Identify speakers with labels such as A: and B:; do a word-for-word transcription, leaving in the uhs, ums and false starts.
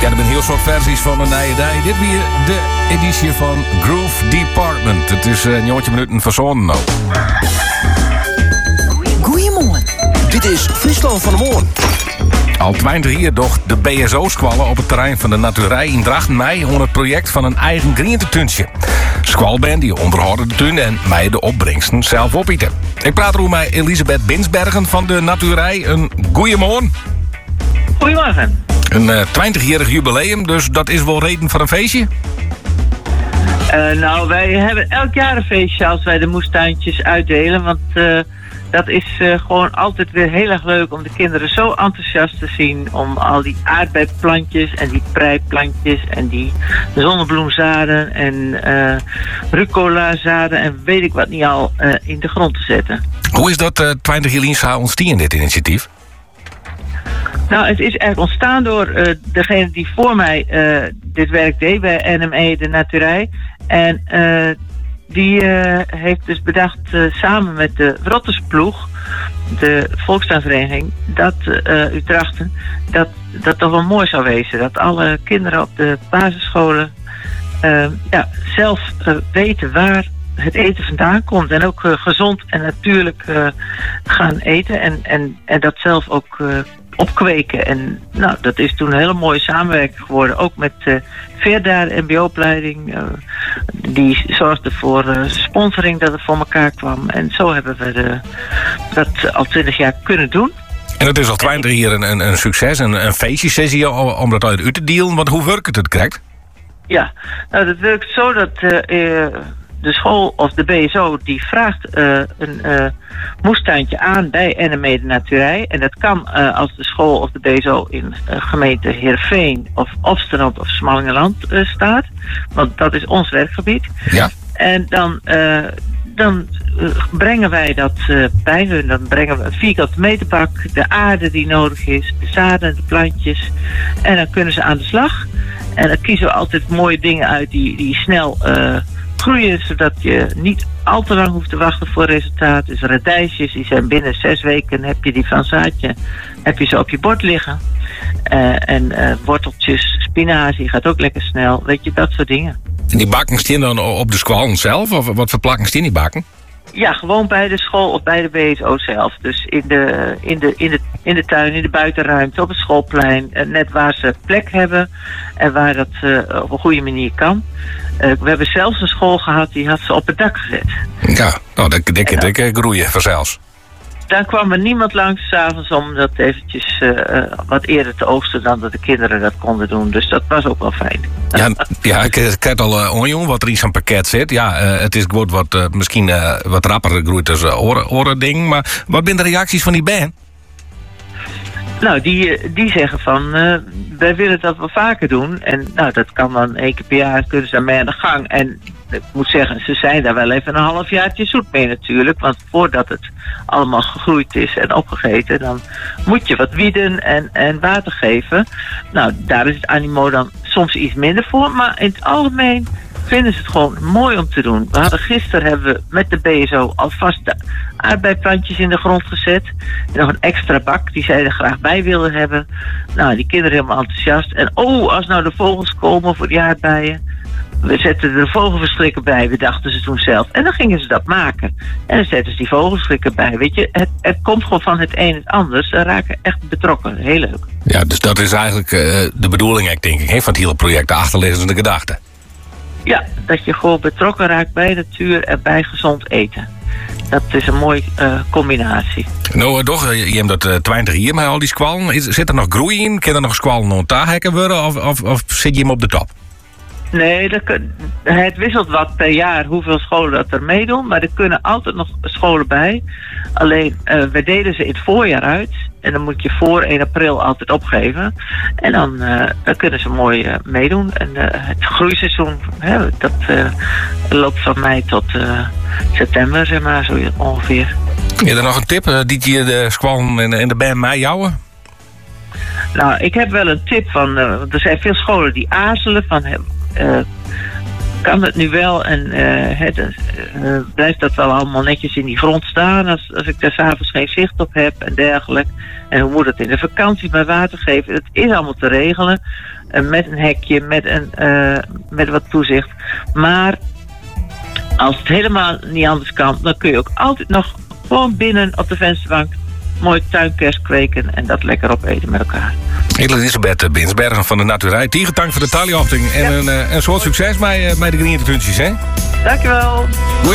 A: ken een heel soort versies van een nijedij. Dit weer de editie van Groove Department. Het is een jongetje minuten verzonnen nou.
B: Goeiemorgen.
C: Dit is Friesland van de Moorn.
A: Al twintig jaar docht de B S O-squallen op het terrein van de Naturij in Drachten mei onder het project van een eigen groentetuintje. Squalband die onderhouden de tuin en mij de opbrengsten zelf opeten. Ik praat erover met Elisabeth Binsbergen van de Naturij. Een goeiemorgen.
D: Goedemorgen.
A: Een uh, twintigjarig jubileum, dus dat is wel reden voor een feestje?
D: Uh, nou, wij hebben elk jaar een feestje als wij de moestuintjes uitdelen. Want uh, dat is uh, gewoon altijd weer heel erg leuk om de kinderen zo enthousiast te zien. Om al die aardbeiplantjes en die preiplantjes en die zonnebloemzaden en uh, rucolazaden en weet ik wat niet al uh, in de grond te zetten.
A: Hoe is dat uh, twintig jaar ontstaan, dit initiatief?
D: Nou, het is eigenlijk ontstaan door uh, degene die voor mij uh, dit werk deed bij N M E, de Naturij. En uh, die uh, heeft dus bedacht uh, samen met de Wrottersploeg, de volkstuinvereniging, dat uh, Utrechten, dat dat toch wel mooi zou wezen. Dat alle kinderen op de basisscholen uh, ja, zelf uh, weten waar het eten vandaan komt. En ook uh, gezond en natuurlijk uh, gaan eten. En, en, en dat zelf ook uh, opkweken. En nou, dat is toen een hele mooie samenwerking geworden. Ook met uh, Veerda, de M B O-opleiding. Uh, die zorgde voor uh, sponsoring dat het voor elkaar kwam. En zo hebben we de, dat al twintig jaar kunnen doen.
A: En het is al twintig jaar een, een, een succes, een, een feestje, sessie om dat uit te dealen. Want hoe werkt het, het correct?
D: Ja, nou dat werkt zo dat uh, uh, de school of de B S O die vraagt uh, een uh, moestuintje aan bij N M E de Naturij. En dat kan uh, als de school of de B S O in uh, gemeente Heerenveen of Opsterland of Smallingeland uh, staat. Want dat is ons werkgebied.
A: Ja.
D: En dan, uh, dan uh, brengen wij dat uh, bij hun. Dan brengen we een vierkante meterbak, de aarde die nodig is, de zaden, de plantjes. En dan kunnen ze aan de slag. En dan kiezen we altijd mooie dingen uit die, die snel uh, groeien, zodat je niet al te lang hoeft te wachten voor resultaat. Dus radijsjes, die zijn binnen zes weken, heb je die van zaadje, heb je ze op je bord liggen. Uh, en uh, worteltjes, spinazie gaat ook lekker snel. Weet je, dat soort dingen.
A: En die bakken staan dan op de squallen zelf? Of wat voor plakken staan die bakken?
D: Ja, gewoon bij de school of bij de B S O zelf. Dus in de, in de, in de, in de tuin, in de buitenruimte, op het schoolplein. Net waar ze plek hebben en waar dat uh, op een goede manier kan. Uh, we hebben zelfs een school gehad die had ze op het dak gezet.
A: Ja, nou, dat dikke, dikke groeien vanzelfs.
D: Daar kwam er niemand langs 's avonds om dat eventjes uh, uh, wat eerder te oogsten dan dat de kinderen dat konden doen. Dus dat was ook wel fijn.
A: Ja, ja ik, ik heb al uh, onjong wat er in zo'n pakket zit. Ja, uh, het is wordt wat, uh, misschien uh, wat rapper groeit als uh, oren, oren ding. Maar wat zijn de reacties van die band?
D: Nou, die, die zeggen van, uh, wij willen dat wel vaker doen. En nou, dat kan dan één keer per jaar, kunnen ze daarmee aan de gang. En ik moet zeggen, ze zijn daar wel even een halfjaartje zoet mee natuurlijk. Want voordat het allemaal gegroeid is en opgegeten, dan moet je wat wieden en, en water geven. Nou, daar is het animo dan soms iets minder voor. Maar in het algemeen vinden ze het gewoon mooi om te doen. We hadden gisteren hebben we met de B S O alvast de aardbeiplantjes in de grond gezet. En nog een extra bak die zij er graag bij wilden hebben. Nou, die kinderen helemaal enthousiast. En oh, als nou de vogels komen voor die aardbeien. We zetten er de vogelverschrikker bij, we dachten ze toen zelf. En dan gingen ze dat maken. En dan zetten ze die vogelverschrikker bij. Weet je, het, het komt gewoon van het een het ander. Ze raken echt betrokken. Heel leuk.
A: Ja, dus dat is eigenlijk uh, de bedoeling, denk ik, he, van het hele project. De achterliggende gedachte. Ja,
D: dat je gewoon betrokken raakt bij de natuur en bij gezond eten. Dat is een mooie uh, combinatie.
A: Nou, toch, je hebt dat uh, twintig hier met al die squallen. Is, zit er nog groei in? Kan er nog squallen ontdaan worden? Of, of, of zit je hem op de top?
D: Nee, dat kun, het wisselt wat per jaar hoeveel scholen dat er meedoen. Maar er kunnen altijd nog scholen bij. Alleen, uh, we delen ze in het voorjaar uit. En dan moet je voor één april altijd opgeven. En dan, uh, dan kunnen ze mooi uh, meedoen. En uh, het groeiseizoen, hè, dat uh, loopt van mei tot uh, september, zeg maar, zo ongeveer.
A: Heb je er nog een tip uh, die je de squallen en, en de band mij jouwen?
D: Nou, ik heb wel een tip van, uh, er zijn veel scholen die aarzelen van, uh, kan het nu wel en uh, het, uh, blijft dat wel allemaal netjes in die grond staan als, als ik daar s'avonds geen zicht op heb en dergelijke. En hoe moet het in de vakantie bij water geven? Het is allemaal te regelen. Uh, met een hekje, met, een, uh, met wat toezicht. Maar als het helemaal niet anders kan, dan kun je ook altijd nog gewoon binnen op de vensterbank mooi tuinkers kweken en dat lekker opeten met elkaar.
A: Elisabeth Binsbergen van de Naturij. Tiegetank voor de talieopting. En ja. een, een soort succes met, met de green tuntjes, hè?
D: Dankjewel.